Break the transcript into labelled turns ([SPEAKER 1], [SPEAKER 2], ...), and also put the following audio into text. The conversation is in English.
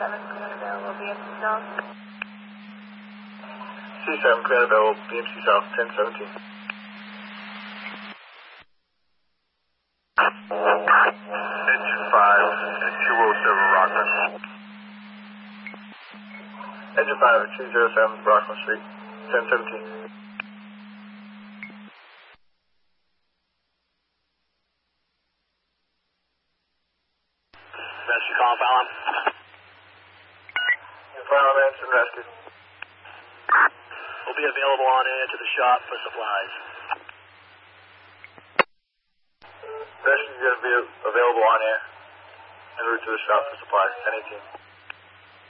[SPEAKER 1] Clear will be at the south.
[SPEAKER 2] C7 clear available, BMC South, 1017.
[SPEAKER 3] Engine 5 at 207 Rockland.
[SPEAKER 2] Engine 5 at 207 Rockland Street, 1017.
[SPEAKER 3] Rescue call, Fallon.
[SPEAKER 2] Final answer and rescue.
[SPEAKER 3] Will be available on air to the shop for supplies.
[SPEAKER 2] Rescue is going to be available on air en route to the shop for supplies, 1018.